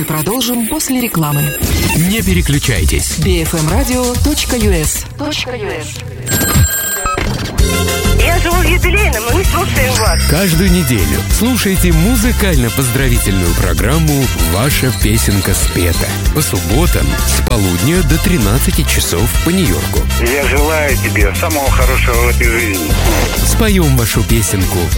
Мы продолжим после рекламы. Не переключайтесь. bfmradio.us. Я живу в юбилейном, и мы слушаем вас. Каждую неделю слушайте музыкально-поздравительную программу «Ваша песенка спета». По субботам с полудня до 13 часов по Нью-Йорку. Я желаю тебе самого хорошего в этой жизни. Споем вашу песенку